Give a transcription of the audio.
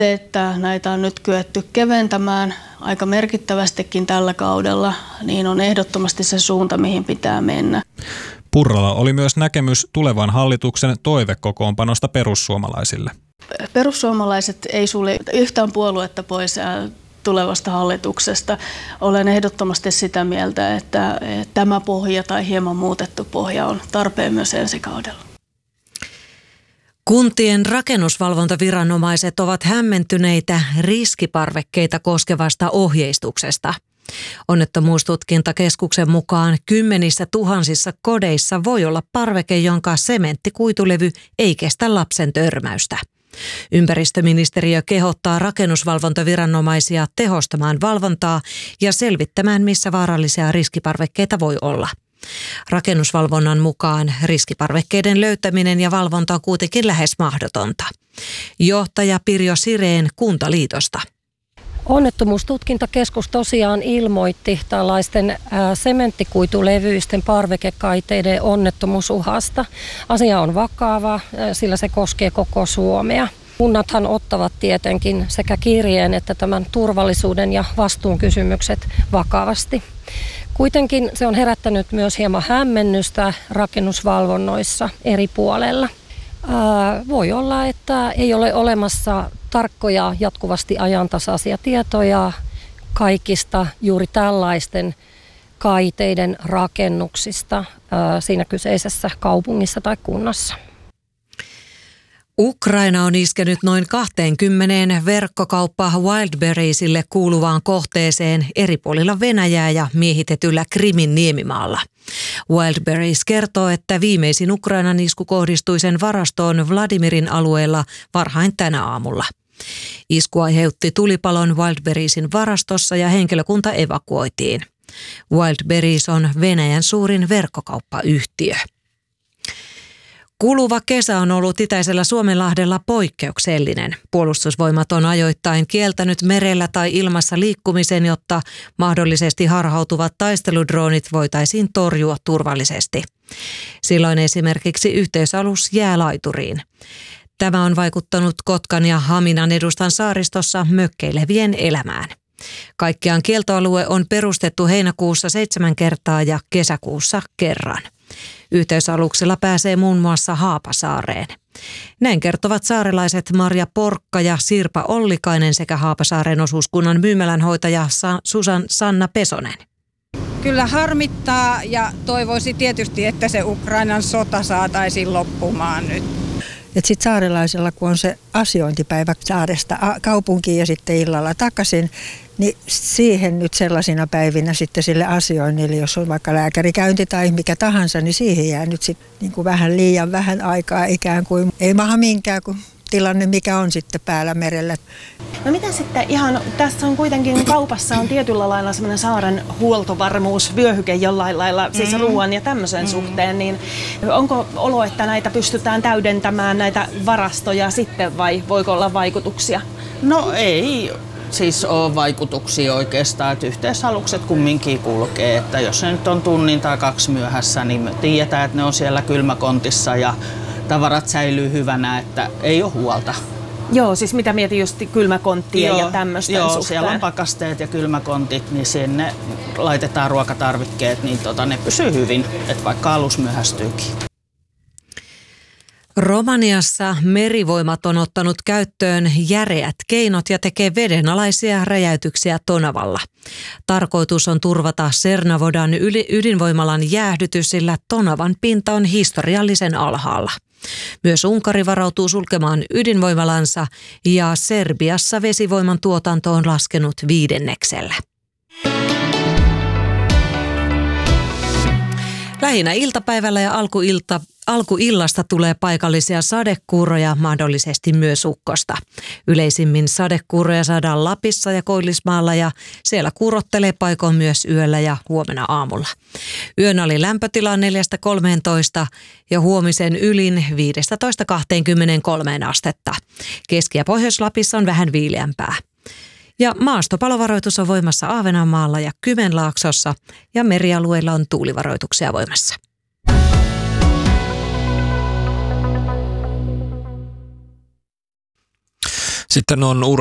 Se, että näitä on nyt kyetty keventämään aika merkittävästikin tällä kaudella, niin on ehdottomasti se suunta, mihin pitää mennä. Purralla oli myös näkemys tulevan hallituksen toivekokoonpanosta perussuomalaisille. Perussuomalaiset ei sulje yhtään puoluetta pois tulevasta hallituksesta. Olen ehdottomasti sitä mieltä, että tämä pohja tai hieman muutettu pohja on tarpeen myös ensi kaudella. Kuntien rakennusvalvontaviranomaiset ovat hämmentyneitä riskiparvekkeita koskevasta ohjeistuksesta. Onnettomuustutkintakeskuksen mukaan 10 000 kodeissa voi olla parveke, jonka sementtikuitulevy ei kestä lapsen törmäystä. Ympäristöministeriö kehottaa rakennusvalvontaviranomaisia tehostamaan valvontaa ja selvittämään, missä vaarallisia riskiparvekkeita voi olla. Rakennusvalvonnan mukaan riskiparvekkeiden löytäminen ja valvonta on kuitenkin lähes mahdotonta. Johtaja Pirjo Sireen Kuntaliitosta. Onnettomuustutkintakeskus tosiaan ilmoitti tällaisten sementtikuitulevyisten parvekekaiteiden onnettomuusuhasta. Asia on vakava, sillä se koskee koko Suomea. Kunnathan ottavat tietenkin sekä kirjeen että tämän turvallisuuden ja vastuunkysymykset vakavasti. Kuitenkin se on herättänyt myös hieman hämmennystä rakennusvalvonnoissa eri puolella. Voi olla, että ei ole olemassa tarkkoja, jatkuvasti ajantasaisia tietoja kaikista juuri tällaisten kaiteiden rakennuksista siinä kyseisessä kaupungissa tai kunnassa. Ukraina on iskenyt noin 20 verkkokauppa Wildberriesille kuuluvaan kohteeseen eri puolilla Venäjää ja miehitetyllä Krimin niemimaalla. Wildberries kertoo, että viimeisin Ukrainan isku kohdistui sen varastoon Vladimirin alueella varhain tänä aamulla. Isku aiheutti tulipalon Wildberriesin varastossa ja henkilökunta evakuoitiin. Wildberries on Venäjän suurin verkkokauppayhtiö. Kuluva kesä on ollut itäisellä Suomenlahdella poikkeuksellinen. Puolustusvoimat on ajoittain kieltänyt merellä tai ilmassa liikkumisen, jotta mahdollisesti harhautuvat taisteludroonit voitaisiin torjua turvallisesti. Silloin esimerkiksi yhteysalus jää laituriin. Tämä on vaikuttanut Kotkan ja Haminan edustan saaristossa mökkeilevien elämään. Kaikkiaan kieltoalue on perustettu heinäkuussa 7 kertaa ja kesäkuussa kerran. Yhteysaluksella pääsee muun muassa Haapasaareen. Näin kertovat saarelaiset Marja Porkka ja Sirpa Ollikainen sekä Haapasaaren osuuskunnan myymälänhoitaja Sanna Pesonen. Kyllä harmittaa ja toivoisi tietysti, että se Ukrainan sota saataisiin loppumaan nyt. Sitten saarelaisella, kun on se asiointipäivä saaresta kaupunkiin ja sitten illalla takaisin, niin siihen nyt sellaisina päivinä sitten sille asioinnille, jos on vaikka lääkärikäynti tai mikä tahansa, niin siihen jää nyt sitten niin kuin vähän liian vähän aikaa ikään kuin. Ei maha minkään, kun tilanne mikä on sitten päällä merellä. No mitä sitten ihan, tässä on kuitenkin kaupassa on tietyllä lailla semmoinen saaren huoltovarmuusvyöhyke jollain lailla, siis ruoan ja tämmöisen suhteen, niin onko olo, että näitä pystytään täydentämään näitä varastoja sitten vai voiko olla vaikutuksia? No ei siis ole vaikutuksia oikeastaan, että yhteisalukset kumminkin kulkee, että jos se nyt on tunnin tai 2 myöhässä, niin me tiedetään, että ne on siellä kylmäkontissa ja tavarat säilyy hyvänä, että ei ole huolta. Joo, siis mitä mietin just kylmäkonttien ja tämmöisten suhteen. Joo, siellä on pakasteet ja kylmäkontit, niin sinne laitetaan ruokatarvikkeet, niin ne pysyy hyvin, että vaikka alus myöhästyykin. Romaniassa merivoimat on ottanut käyttöön järeät keinot ja tekee vedenalaisia räjäytyksiä Tonavalla. Tarkoitus on turvata Cernavodan ydinvoimalan jäähdytys, sillä Tonavan pinta on historiallisen alhaalla. Myös Unkari varautuu sulkemaan ydinvoimalansa ja Serbiassa vesivoiman tuotanto on laskenut 5. Lähinnä iltapäivällä ja alkuillasta tulee paikallisia sadekuuroja, mahdollisesti myös ukkosta. Yleisimmin sadekuuroja saadaan Lapissa ja Koillismaalla ja siellä kuurottelee paikoin myös yöllä ja huomenna aamulla. Yön ali lämpötila on 4-13 ja huomisen ylin 15-23 astetta. Keski- ja Pohjois-Lapissa on vähän viileämpää. Ja maastopalovaroitus on voimassa Ahvenanmaalla ja Kymenlaaksossa ja merialueilla on tuulivaroituksia voimassa. Sitten on